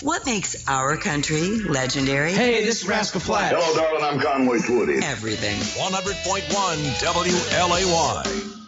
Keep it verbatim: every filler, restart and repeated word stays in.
What makes our country legendary? Hey, this is Rascal Flatts. Hello, darling. I'm Conway Twitty. Everything. one hundred point one W L A Y.